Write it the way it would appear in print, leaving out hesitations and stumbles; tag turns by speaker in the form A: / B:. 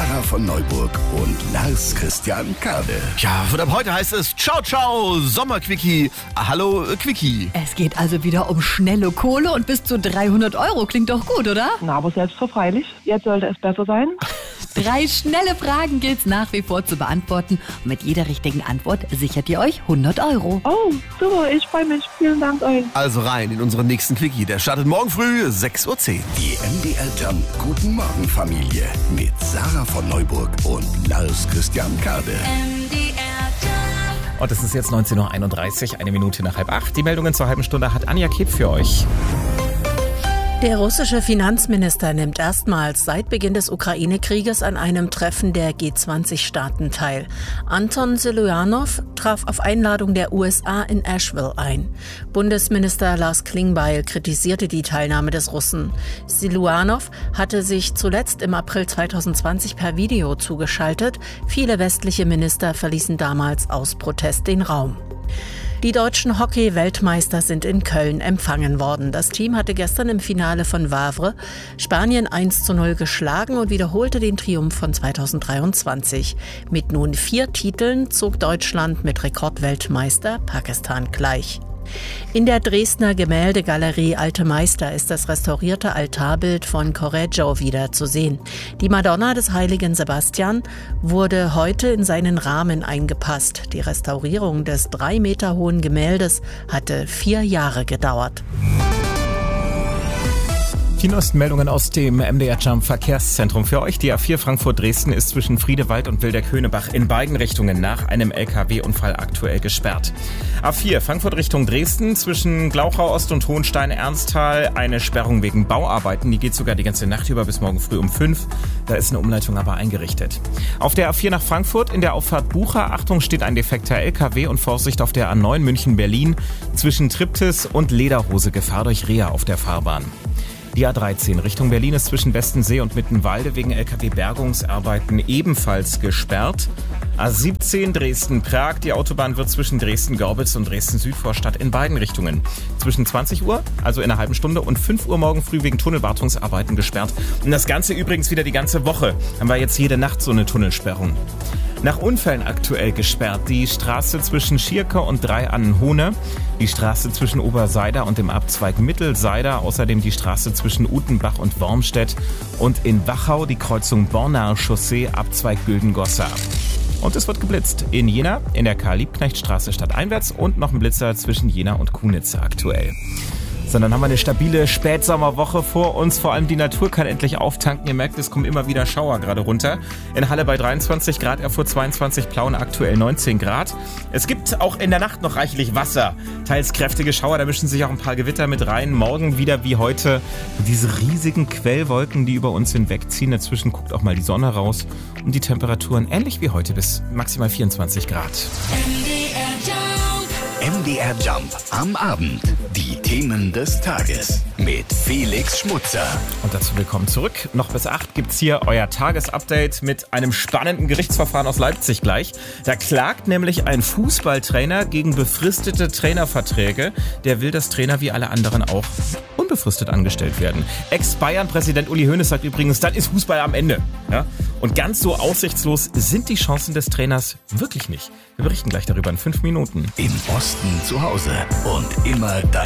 A: Sarah von Neuburg und Lars Christian Kade.
B: Ja, von ab heute heißt es Ciao, ciao, Sommerquickie. Hallo, Quickie.
C: Es geht also wieder um schnelle Kohle und bis zu 300 €. Klingt doch gut, oder?
D: Na, aber selbstverfreilich. Jetzt sollte es besser sein.
C: 3 schnelle Fragen gilt's nach wie vor zu beantworten. Und mit jeder richtigen Antwort sichert ihr euch 100 €.
D: Oh, super, ich freue mich. Vielen Dank euch.
B: Also rein in unseren nächsten Quickie. Der startet morgen früh 6:10 Uhr.
A: Die MDR Jump Guten Morgen Familie mit Sarah von Neuburg und Lars Christian Kade.
E: Und es ist jetzt 19:31 Uhr, 1 Minute nach 7:30. Die Meldungen zur halben Stunde hat Anja Kep für euch.
F: Der russische Finanzminister nimmt erstmals seit Beginn des Ukraine-Krieges an einem Treffen der G20-Staaten teil. Anton Siluanov traf auf Einladung der USA in Asheville ein. Bundesminister Lars Klingbeil kritisierte die Teilnahme des Russen. Siluanov hatte sich zuletzt im April 2020 per Video zugeschaltet. Viele westliche Minister verließen damals aus Protest den Raum. Die deutschen Hockey-Weltmeister sind in Köln empfangen worden. Das Team hatte gestern im Finale von Wavre Spanien 1:0 geschlagen und wiederholte den Triumph von 2023. Mit nun 4 Titeln zog Deutschland mit Rekordweltmeister Pakistan gleich. In der Dresdner Gemäldegalerie Alte Meister ist das restaurierte Altarbild von Correggio wieder zu sehen. Die Madonna des heiligen Sebastian wurde heute in seinen Rahmen eingepasst. Die Restaurierung des 3 Meter hohen Gemäldes hatte 4 Jahre gedauert.
E: Die neuesten Meldungen aus dem MDR Jump Verkehrszentrum für euch. Die A4 Frankfurt-Dresden ist zwischen Friedewald und Wildeck-Höhnebach in beiden Richtungen nach einem LKW-Unfall aktuell gesperrt. A4 Frankfurt Richtung Dresden zwischen Glauchau-Ost und Hohenstein-Ernsthal eine Sperrung wegen Bauarbeiten. Die geht sogar die ganze Nacht über bis morgen früh um 5. Da ist eine Umleitung aber eingerichtet. Auf der A4 nach Frankfurt in der Auffahrt Bucha, Achtung, steht ein defekter LKW und Vorsicht auf der A9 München-Berlin zwischen Triptis und Lederhose. Gefahr durch Reha auf der Fahrbahn. Die A13 Richtung Berlin ist zwischen Westensee und Mittenwalde wegen LKW-Bergungsarbeiten ebenfalls gesperrt. A17 Dresden-Prag. Die Autobahn wird zwischen Dresden-Gorbitz und Dresden-Südvorstadt in beiden Richtungen zwischen 20 Uhr, also in einer halben Stunde, und 5 Uhr morgen früh wegen Tunnelwartungsarbeiten gesperrt. Und das Ganze übrigens wieder die ganze Woche. Haben wir jetzt jede Nacht so eine Tunnelsperrung. Nach Unfällen aktuell gesperrt die Straße zwischen Schierke und Drei-Annen-Hohne, die Straße zwischen Oberseider und dem Abzweig Mittelseider, außerdem die Straße zwischen Utenbach und Wormstedt und in Wachau die Kreuzung Bornaer Chaussee, Abzweig Güldengossa. Und es wird geblitzt in Jena, in der Karl-Liebknecht-Straße stadteinwärts und noch ein Blitzer zwischen Jena und Kunitze aktuell. Sondern haben wir eine stabile Spätsommerwoche vor uns. Vor allem die Natur kann endlich auftanken. Ihr merkt, es kommen immer wieder Schauer gerade runter. In Halle bei 23 Grad, Erfurt 22, Plauen aktuell 19 Grad. Es gibt auch in der Nacht noch reichlich Wasser. Teils kräftige Schauer, da mischen sich auch ein paar Gewitter mit rein. Morgen wieder wie heute diese riesigen Quellwolken, die über uns hinwegziehen. Dazwischen guckt auch mal die Sonne raus. Und die Temperaturen ähnlich wie heute bis maximal 24 Grad.
A: MDR Jump am Abend. Die Themen des Tages mit Felix Schmutzer.
E: Und dazu willkommen zurück. Noch bis 8 gibt's hier euer Tagesupdate mit einem spannenden Gerichtsverfahren aus Leipzig gleich. Da klagt nämlich ein Fußballtrainer gegen befristete Trainerverträge. Der will, dass Trainer wie alle anderen auch unbefristet angestellt werden. Ex-Bayern-Präsident Uli Hoeneß sagt übrigens, dann ist Fußball am Ende. Ja? Und ganz so aussichtslos sind die Chancen des Trainers wirklich nicht. Wir berichten gleich darüber in 5 Minuten.
A: Im Osten zu Hause und immer